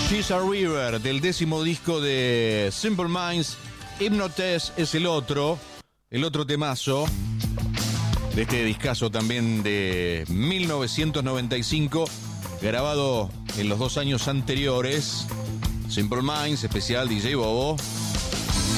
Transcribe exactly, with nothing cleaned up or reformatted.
She's a River, del décimo disco de Simple Minds. Hypnotist es el otro, el otro temazo de este discazo también de mil novecientos noventa y cinco, grabado en los dos años anteriores. Simple Minds, especial D J Bobo.